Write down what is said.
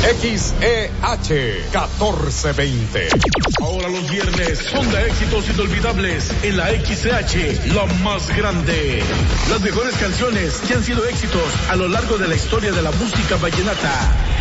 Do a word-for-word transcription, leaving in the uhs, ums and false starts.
X E H catorce veinte. Ahora los viernes son de éxitos inolvidables en la X E H, la más grande. Las mejores canciones que han sido éxitos a lo largo de la historia de la música vallenata.